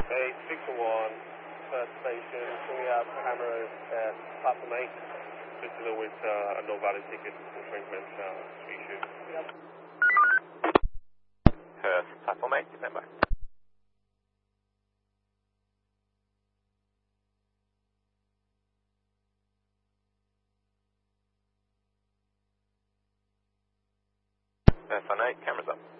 Hey, 601, first station, coming out camera at platform 8, just to deal with a no valid ticket infringement issue. Yep. Platform 8, stand by. Platform 8, cameras up.